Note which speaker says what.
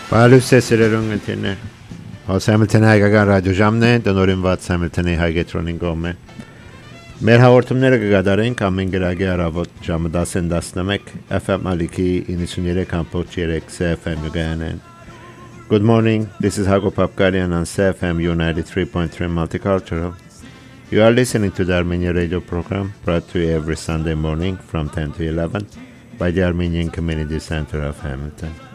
Speaker 1: Բարուսեսերերուն ընտիրներ Հոս Համիլթոնի հայկական ռադիոժամն է տնօրինված Համիլթոնի հայգետրոնին կողմէ Մեր հաղորդումները կգադարենք ամեն գրագի առավոտ ժամը 10-11 FM Ալիքի 93.3 CFM Yugayanan. Good morning, this is Hago Papkarian on CFM U93.3 Multicultural. You are listening to the Armenian radio program brought to you every Sunday morning from 10 to 11 by the Armenian Community Center of Hamilton.